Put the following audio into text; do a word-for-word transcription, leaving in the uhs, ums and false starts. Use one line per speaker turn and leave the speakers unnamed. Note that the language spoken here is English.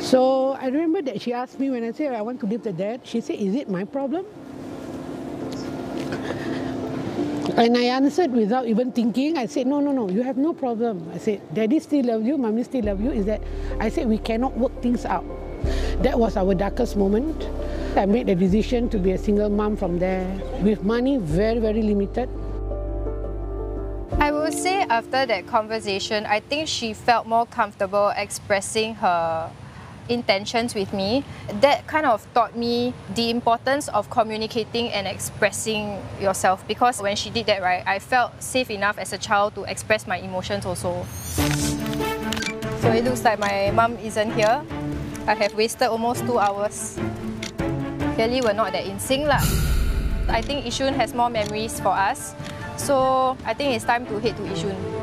So I remember that she asked me when I said I want to leave the dad, she said, is it my problem? And I answered without even thinking. I said, no, no, no, you have no problem. I said, daddy still love you, mommy still love you. Is that, I said, we cannot work things out. That was our darkest moment. I made the decision to be a single mom from there, with money very, very limited.
I would say after that conversation, I think she felt more comfortable expressing her intentions with me. That kind of taught me the importance of communicating and expressing yourself, because when she did that, right, I felt safe enough as a child to express my emotions also. So it looks like my mum isn't here. I have wasted almost two hours. Clearly we're not that in sync lah. I think Yishun has more memories for us, so I think it's time to head to Yishun.